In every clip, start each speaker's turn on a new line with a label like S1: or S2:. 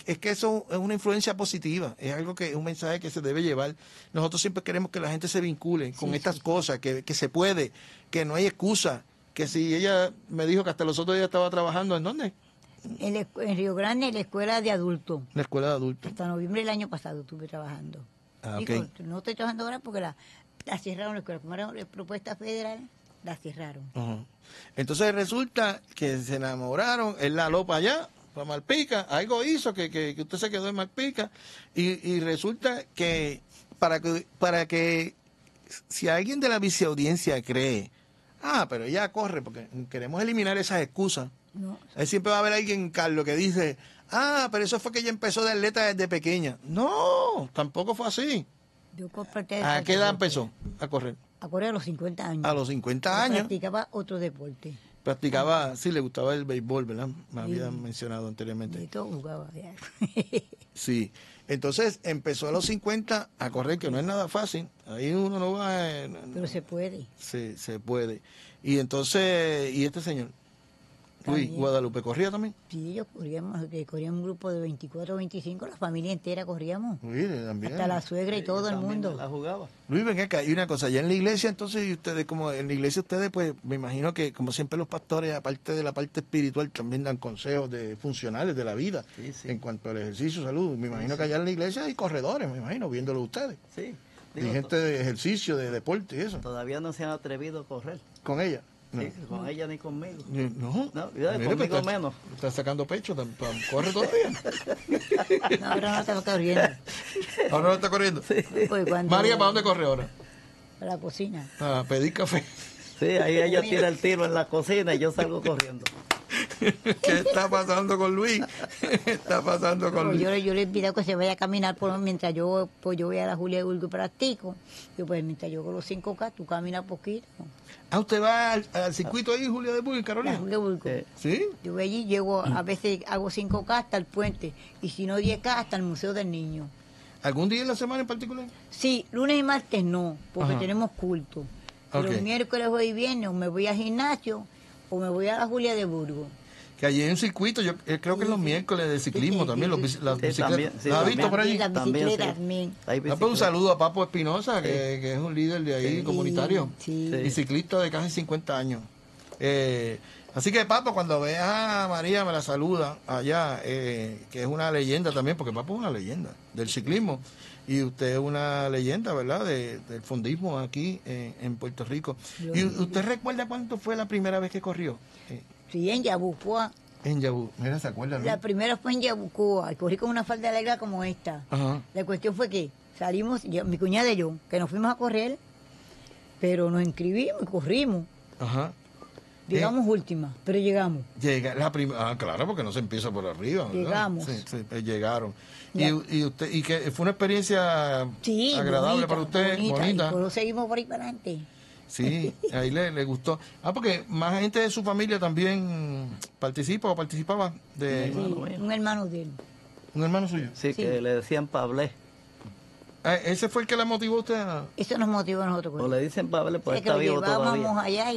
S1: es que eso es una influencia positiva, es algo que es un mensaje que se debe llevar. Nosotros siempre queremos que la gente se vincule con estas cosas, que se puede, que no hay excusa, que si ella me dijo que hasta los otros días estaba trabajando, ¿en dónde?
S2: En Río Grande, en la escuela de adultos.
S1: La escuela de adultos.
S2: Hasta noviembre del año pasado estuve trabajando.
S1: Okay.
S2: Digo, no estoy trabajando ahora porque la cerraron la escuela. Como era propuesta federal, la cerraron.
S1: Entonces resulta que se enamoraron, él la aló para allá, para Malpica, algo hizo que usted se quedó en Malpica, y resulta que para que si alguien de la viceaudiencia cree, pero ella corre, porque queremos eliminar esas excusas.
S2: No.
S1: Ahí siempre va a haber alguien, Carlos, que dice, pero eso fue que ella empezó de atleta desde pequeña. No, tampoco fue así.
S2: Yo compartí
S1: ¿A qué edad empezó a correr?
S2: A correr a los 50 años.
S1: A los 50 años.
S2: Practicaba otro deporte.
S1: Practicaba, sí, le gustaba el béisbol, ¿verdad? Me había mencionado anteriormente.
S2: Y todo jugaba.
S1: Sí. Entonces empezó a los 50 a correr, que no es nada fácil. Ahí uno no va...
S2: Pero se puede.
S1: Se puede. Y entonces, ¿y este señor? Luis Guadalupe, ¿corría también?
S2: Sí, ellos corríamos un grupo de 24 o 25, la familia entera corríamos.
S1: Luis, también.
S2: Hasta la suegra y todo el mundo.
S3: La jugaba.
S1: Luis, ven acá, y una cosa, allá en la iglesia, entonces, y ustedes, como en la iglesia ustedes, pues, me imagino que, como siempre los pastores, aparte de la parte espiritual, también dan consejos funcionales de la vida, en cuanto al ejercicio, salud. Me imagino que allá en la iglesia hay corredores, me imagino, viéndolo ustedes.
S3: Sí.
S1: Y gente de ejercicio, de deporte y eso.
S3: Todavía no se han atrevido a correr.
S1: ¿Con ella? No.
S3: Sí, con ella ni conmigo.
S1: No,
S3: conmigo menos.
S1: Está sacando pecho, corre todavía.
S2: No, ahora no está corriendo.
S1: Ahora no está corriendo.
S3: Sí.
S2: Pues
S1: María, ¿para dónde corre ahora?
S2: Para la cocina.
S1: A pedir café.
S3: Sí, ahí ella tira el tiro en la cocina y yo salgo corriendo.
S1: ¿Qué está pasando con Luis? ¿Qué está pasando con Luis?
S2: Yo le pido que se vaya a caminar mientras yo voy a la Julia de Burgo y practico. Yo pues mientras yo con los 5K, tú caminas poquito.
S1: ¿Usted va al circuito ahí, Julia de Burgo, en Carolina?
S2: La Julia de Burgo.
S1: ¿Sí?
S2: Yo voy allí, llego, a veces hago 5K hasta el puente, y si no 10K hasta el Museo del Niño.
S1: ¿Algún día en la semana en particular?
S2: Sí, lunes y martes no, porque tenemos culto. Pero
S1: Okay.
S2: miércoles, jueves y viernes, o me voy al gimnasio, o me voy a la Julia de Burgo.
S1: Que allí hay un circuito, yo creo que es los miércoles de ciclismo también, las bicicletas.
S3: También, sí,
S1: ¿Las has visto por allí?
S2: Y las bicicletas también.
S1: Un saludo a Papo Espinosa, que es un líder de ahí, comunitario,
S2: Sí.
S1: y ciclista de casi 50 años. Así que Papo, cuando veas a María, me la saluda allá, que es una leyenda también, porque Papo es una leyenda del ciclismo, y usted es una leyenda, ¿verdad?, del fondismo aquí en Puerto Rico. ¿Y usted recuerda cuánto fue la primera vez que corrió?
S2: Sí, en Yabucoa.
S1: En Yabú, mira, ¿se acuerdan?
S2: La primera fue en Yabucoa, y corrí con una falda larga como esta.
S1: Ajá.
S2: La cuestión fue que salimos, mi cuñada y yo, que nos fuimos a correr, pero nos inscribimos y corrimos.
S1: Ajá.
S2: Llegamos última, pero llegamos.
S1: Claro, porque no se empieza por arriba, ¿verdad?
S2: Llegamos.
S1: Sí, llegaron.
S2: Ya.
S1: Y usted, y que fue una experiencia agradable
S2: bonita,
S1: para usted, bonita.
S2: Y por eso seguimos por ahí para adelante.
S1: Sí, ahí le gustó. Porque más gente de su familia también participa o participaba de...
S2: Sí, un hermano de él.
S1: ¿Un hermano suyo?
S3: Sí, que le decían Pablé.
S1: ¿Ese fue el que la motivó a usted a...?
S2: Eso nos motivó a nosotros.
S3: O le dicen Pablé, pues
S2: Es que
S3: está
S2: lo
S3: vivo
S2: llevábamos
S3: todavía.
S2: allá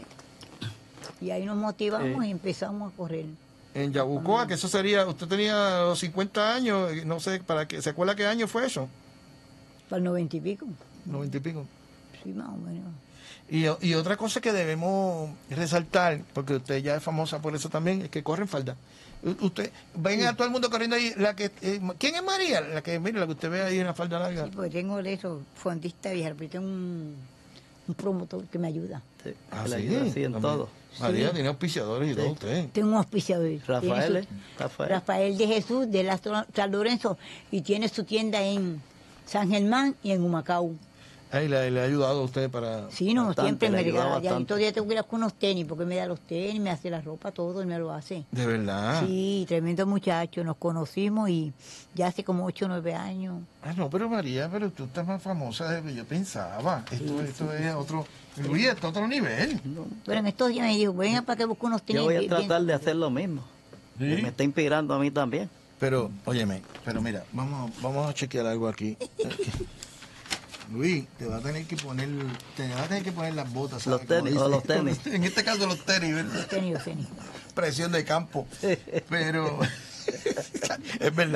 S2: y ahí nos motivamos y empezamos a correr.
S1: En Yabucoa, que eso sería... Usted tenía los 50 años, no sé, ¿se acuerda qué año fue eso?
S2: Para el 90 y pico.
S1: 90 y pico.
S2: Sí, más o menos.
S1: Y otra cosa que debemos resaltar, porque usted ya es famosa por eso también, es que corre en falda. Usted, ven a todo el mundo corriendo ahí, ¿quién es María? La que usted ve ahí en la falda larga.
S2: Sí, porque tengo eso, fondista vieja, pero tengo un promotor que me ayuda.
S3: Sí,
S1: Sí,
S3: le ayuda así en todo.
S1: María tiene auspiciadores y todo usted.
S2: Tengo un auspiciador.
S3: Rafael,
S2: Rafael de Jesús, de San Lorenzo, y tiene su tienda en San Germán y en Humacao.
S1: Ahí le ha ayudado a usted para...
S2: Sí, no,
S3: bastante,
S2: siempre me
S3: le ayuda
S2: regala. Ya
S3: bastante.
S2: todavía tengo que ir con unos tenis, porque me da los tenis, me hace la ropa, todo, él me lo hace.
S1: De verdad.
S2: Sí, tremendo muchacho, nos conocimos y ya hace como 8 o 9 años.
S1: No, pero María, pero tú estás más famosa de lo que yo pensaba. Esto es otro... Luis, esto es otro nivel.
S2: Pero en estos días me dijo, venga para que busque unos tenis.
S3: Yo voy a
S2: bien-
S3: tratar de hacer lo mismo.
S1: ¿Sí?
S3: Me está inspirando a mí también.
S1: Pero, óyeme, mira, vamos a chequear algo aquí. Luis, te va a tener que poner las botas, ¿sabes?
S3: Los tenis,
S1: Como
S3: o
S1: dice.
S3: los tenis.
S1: En este caso los tenis, ¿verdad?
S2: Los tenis, los tenis.
S1: Presión de campo. Pero es verdad.